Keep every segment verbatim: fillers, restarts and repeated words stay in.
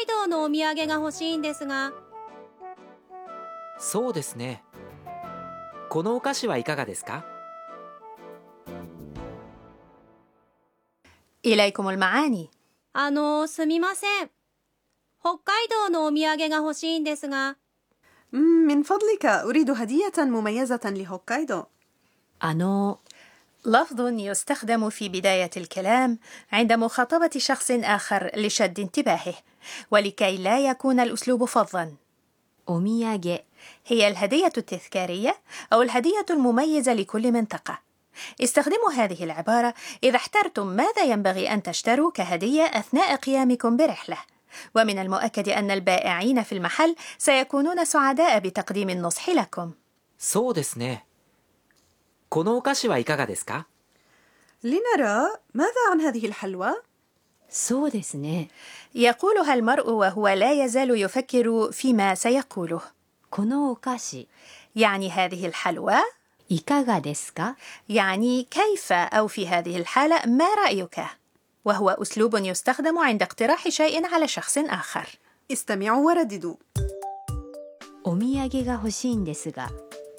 道のお土産が欲しいんですが。 そうですね。このお菓子はいかがですか？ إليكم المعاني. あの、すみません。北海道のお土産が欲しいんですが。 من فضلك أريد هدية مميزة لهوكايدو. あの لفظ يستخدم في بداية الكلام عند مخاطبة شخص آخر لشد انتباهه، ولكي لا يكون الأسلوب فظا. お土産 هي الهدية التذكارية أو الهدية المميزة لكل منطقة. استخدموا هذه العبارة إذا احترتم ماذا ينبغي أن تشتروا كهدية أثناء قيامكم برحلة. ومن المؤكد أن البائعين في المحل سيكونون سعداء بتقديم النصح لكم. そうですね。このお菓子はいかがですか？ لنرى ماذا عن هذه الحلوى؟ そうですね。 يقولها المرء وهو لا يزال يفكر فيما سيقوله. このお菓子 يعني هذه الحلوى. いかがですか يعني كيف أو في هذه الحالة ما رأيك؟ وهو أسلوب يستخدم عند اقتراح شيء على شخص آخر. استمعوا ورددوا. お土産が欲しいんですが。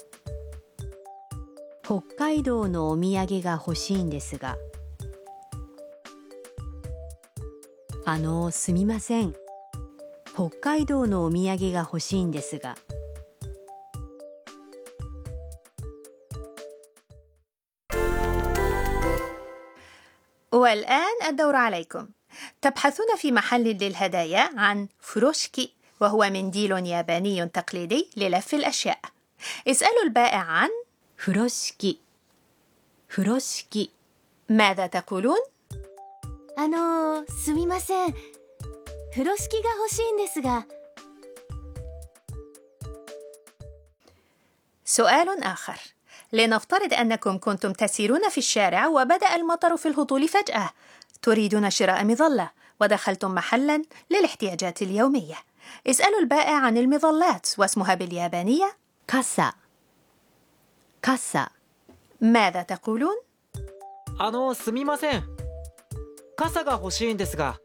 北海道のお土産が欲しいんですが。あの、すみません。北海道のお土産が欲しいんですが。 والآن الدور عليكم. تبحثون في محل للهدايا عن فروشكي، وهو منديل ياباني تقليدي للف الأشياء. اسألوا البائع عن 風呂敷風呂敷 ماذا تقولون؟ あの、すみません。風呂敷が欲しいんですが。 سؤال آخر. لنفترض أنكم كنتم تسيرون في الشارع وبدأ المطر في الهطول فجأة. تريدون شراء مظلة ودخلتم محلا للاحتياجات اليومية. اسألوا البائع عن المظلات واسمها باليابانية 傘傘 ماذا تقولون؟ あの、すみません。傘が欲しいんですが。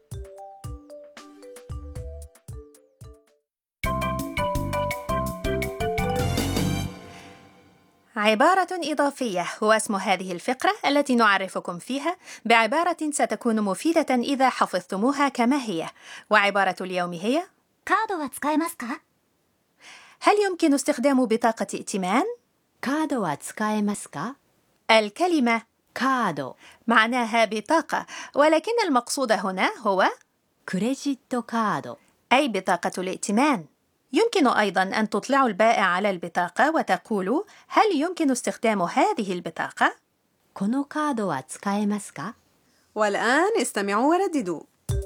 عبارة إضافية هو اسم هذه الفقرة التي نعرفكم فيها بعبارة ستكون مفيدة إذا حفظتموها كما هي. وعبارة اليوم هي カードは使えますか هل يمكن استخدام بطاقة ائتمان؟ カードは使えますか الكلمة カード معناها بطاقة، ولكن المقصود هنا هو クレジットカード أي بطاقة الائتمان. يمكن أيضا أن تطلعوا البائع على البطاقة وتقولوا هل يمكن استخدام هذه البطاقة؟ このカードは使えますか والآن استمعوا ورددوا.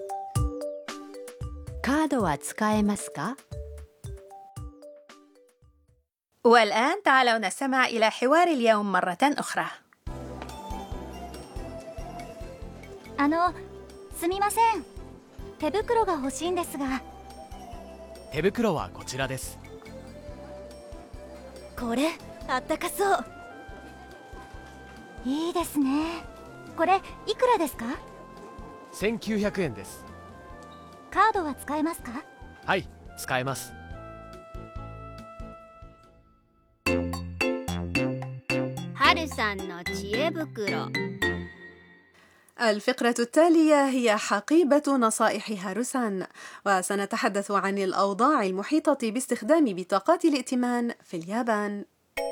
カードは使えますか والآن تعالوا نستمع إلى حوار اليوم مرة أخرى. あの、すみません。手袋が欲しいんですが。 手袋はこちらです。 これ、あったかそう。いいですね。これ、いくらですかせんきゅうひゃくえんです。 カードは使えますかはい、使えます。 はるさんの知恵袋 الفقرة التالية هي حقيبة نصائح هاروسان، وسنتحدث عن الأوضاع المحيطة باستخدام بطاقات الائتمان في اليابان.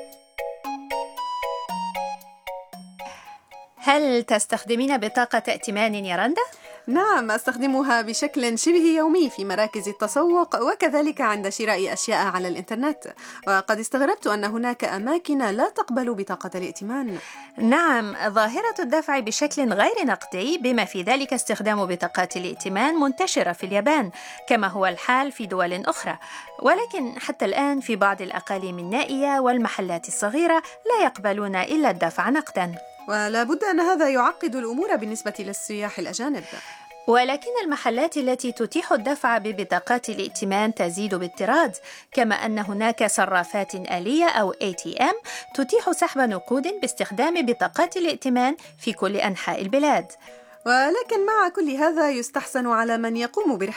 هل تستخدمين بطاقة ائتمان يا رندا؟ نعم، أستخدمها بشكل شبه يومي في مراكز التسوق وكذلك عند شراء أشياء على الإنترنت، وقد استغربت أن هناك أماكن لا تقبل بطاقة الائتمان. نعم، ظاهرة الدفع بشكل غير نقدي بما في ذلك استخدام بطاقات الائتمان منتشرة في اليابان كما هو الحال في دول أخرى، ولكن حتى الآن في بعض الأقاليم النائية والمحلات الصغيرة لا يقبلون إلا الدفع نقدا. ولا بد أن هذا يعقد الأمور بالنسبة للسياح الأجانب. ولكن المحلات التي تتيح الدفع ببطاقات الائتمان تزيد بالطراد، كما أن هناك صرافات آلية أو إيه تي إم تتيح سحب نقود باستخدام بطاقات الائتمان في كل أنحاء البلاد. ولكن مع كل هذا يستحسن على من يقوم برحلة